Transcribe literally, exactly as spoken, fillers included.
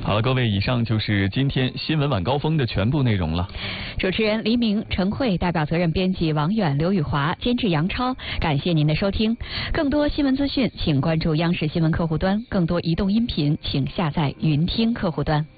好了，各位，以上就是今天新闻晚高峰的全部内容了。 主持人黎明、陈慧，代表责任编辑王远、刘宇华，监制杨超。感谢您的收听。更多新闻资讯，请关注央视新闻客户端；更多移动音频，请下载云听客户端。